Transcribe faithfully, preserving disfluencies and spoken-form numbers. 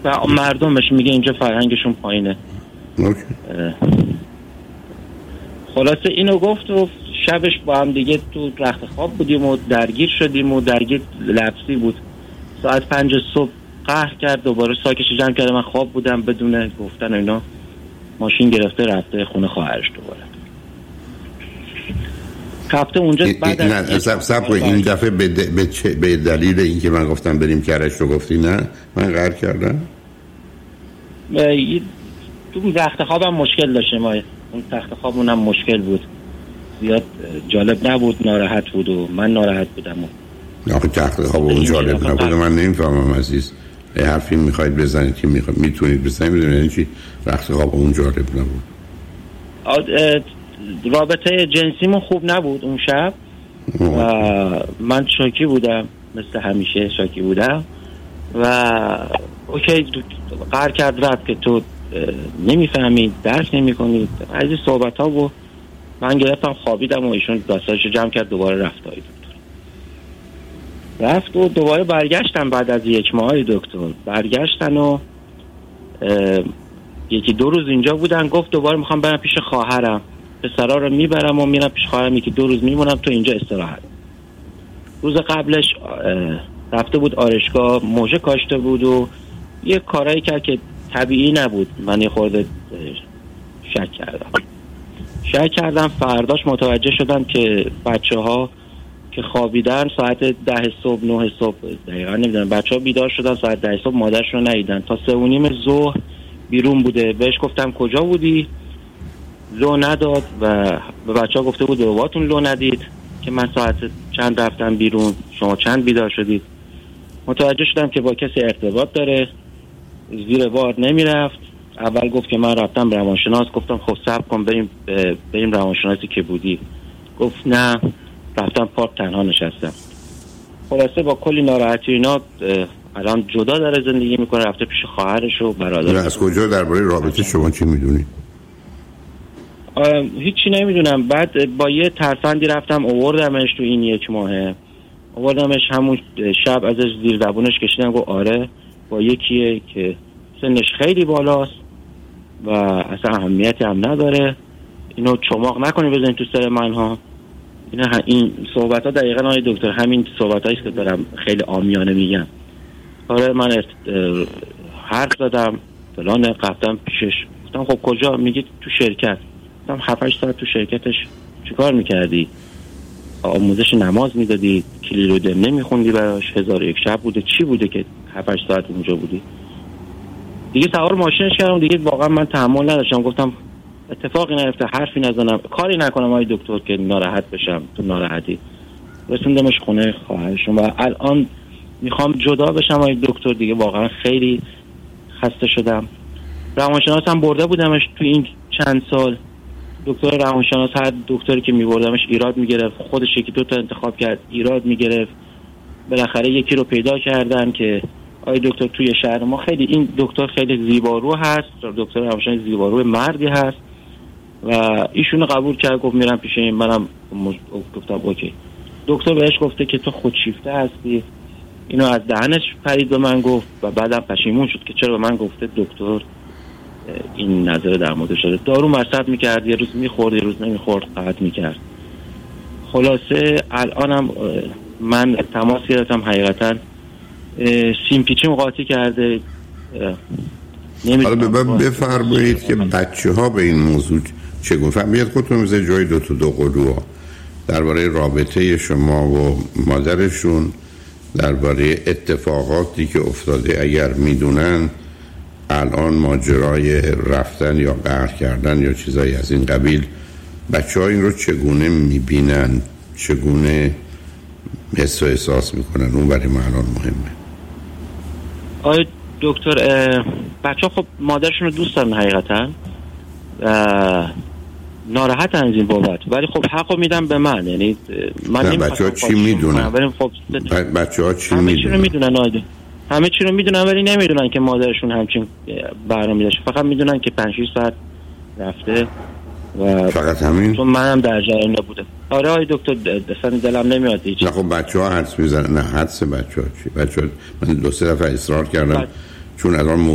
و مردمش میگه اینجا فرهنگشون پایینه. اوکی. خلاصه اینو گفت و شبش با هم دیگه تو رخت خواب بودیم و درگیر شدیم و درگیر لفظی بود. ساعت پنج صبح قهر کرد، دوباره ساکش جمع کرد. من خواب بودم بدون گفتن اینا ماشین گرفته رفته خونه خواهرش. دوباره رفته اونجا. بعد نه سب سب این دفعه به, د... به, چه... به دلیل اینکه من گفتم بریم کرش رو گفتی نه من قهر کردم. تو رخت خوابم مشکل داشتم، ما اون تخت خوابمونم مشکل بود، زیاد جالب نبود، ناراحت بود و من ناراحت بودم. آخه تخت خواب اون جالب نبود من نمیفهمم عزیز. یه حرفی میخواید بزنید که میخواید میتونید بزنید میدونید یعنی چی رخت خواب اون جالب نبود؟ رابطه جنسیمون خوب نبود اون شب و من شاکی بودم، مثل همیشه شاکی بودم و اوکی قرار کرد رفت که تو نمیفهمید درک نمیکنید از این صحبت ها و من گرفتم خوابیدم و ایشون داستانشو جمع کرد دوباره رفت های دکتر. رفت و دوباره برگشتن بعد از یک ماه دکتر برگشتن و یکی دو روز اینجا بودن. گفت دوباره میخوام برم پیش خواهرم، پسرا رو میبرم و میرم پیش خواهرم، یکی دو روز میمونم تو اینجا استراحت. روز قبلش رفته بود آرشگاه، موشه کاشته بود و یه کارایی کرد که طبیعی نبود. من یه خورده شک کردم شک کردم فرداش متوجه شدم که بچه ها که خوابیدن ساعت ده صبح نه صبح دقیقا نمیدونم، بچه ها بیدار شدن ساعت ده صبح مادرش رو ندیدن تا سه و نیم ظهر بیرون بوده. بهش گفتم کجا بودی؟ لو نداد و به بچه ها گفته بود باباتون لو ندید که من ساعت چند رفتم بیرون، شما چند بیدار شدید. متوجه شدم که با کسی ارتباط داره، زیر بار نمیرفت. اول گفت که من رفتم روانشناس، گفتم خب صبر کن بریم بریم روانشناسی که بودی. گفت نه رفتم پارک تنها نشستم. خلاصه با کلی ناراحتی اینا الان جدا داره زندگی میکنه، رفته پیش خواهرش و برادرش. از کجا درباره رابطه شما چی میدونی؟ هیچی نمیدونم. بعد با یه ترفندی رفتم آوردمش تو این یک ماهه، آوردمش همون شب ازش زیر زبونش کشیدم گفت آره با یکیه که سنش خیلی بالاست و اصلا اهمیتی هم نداره، اینو چماق نکنی بزنید تو سر من ها. اینا این صحبت ها دقیقا آقای دکتر همین صحبت هاییست که دارم خیلی عامیانه میگم. آره من حرف زدم فلان رفتم پیشش، گفتم خب کجا؟ میگه تو شرکت. گفتم هفت هشت ساعت تو شرکتش چیکار میکردی؟ آموزش نماز میدادی؟ کلی رو دم نمیخوندی براش؟ هزار یک شب بوده چی بوده که هفت هشت ساعت اونجا بودی؟ دیگه سوار ماشینش کردم دیگه واقعا من تحمل نداشتم. گفتم اتفاقی نیفته، حرفی نزنم، کاری نکنم آقای دکتر که ناراحت بشم. تو ناراحتی رسوندمش خونه خواهرشون و الان میخوام جدا بشم آقای دکتر. دیگه واقعا خیلی خسته شدم. روانشناس هم برده بودمش تو این چند سال. دکتر روانشناس هر دکتری که میبردمش ایراد میگرفت، خودش یکی دو تا انتخاب کرد ایراد میگرفت. بالاخره یکی رو پیدا کردن که آقای دکتر توی شهر ما خیلی این دکتر خیلی زیبارو هست، دکتر روانشناس زیبارو مردی هست و ایشونو قبول کرد. گفت میرم پیش این. منم گفتم اوکی. دکتر بهش گفته که تو خودشیفته هستی. اینو از دهنش پرید به من گفت و بعدم پشیمون شد که چرا به من گفته دکتر این نظر در مورد شده. دارو مصرف میکرد، یه روز میخورد یه روز نمیخورد، قطع میکرد. خلاصه الانم من تماس گرفتم، حقیقتا سیم پیچم قاطی کرده. حالا بفرمایید که بچه ها به این موضوع چگونه فهمیدید؟ خودتون میذارید جای دو تا دو قلوها درباره رابطه شما و مادرشون، درباره اتفاقاتی که افتاده اگر میدونن الان ماجرای رفتن یا قهر کردن یا چیزایی از این قبیل، بچه ها این رو چگونه میبینن، چگونه حس و احساس میکنن؟ اون برای ما الان مهمه. آقای دکتر بچه ها خب مادرشون رو دوست دارن حقیقتا، ناراحت از این بابت، ولی خب حقو میدم به من. یعنی من بچه ها چی میدونن؟ خب بچه ها چی همه میدونن؟ چی رو میدونن آیده. همه چی رو میدونن ولی نمیدونن که مادرشون همچین برنامه‌ای داشته. فقط میدونن که پنج شش ساعت رفته و فقط همین؟ چون منم در جریان نبودم. آره آقای دکتر اصلا دلم نمیاد هیچ. نه خب بچه ها حدس میزنن. نه حدس بچه ها چی؟ بچه ها من دو سه دفعه اصرار کردم بچه. چون الان